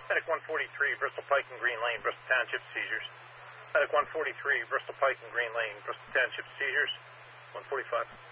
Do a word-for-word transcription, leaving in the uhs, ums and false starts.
Medic one forty-three, Bristol Pike and Green Lane, Bristol Township seizures. Medic one forty-three, Bristol Pike and Green Lane, Bristol Township seizures. one forty-five.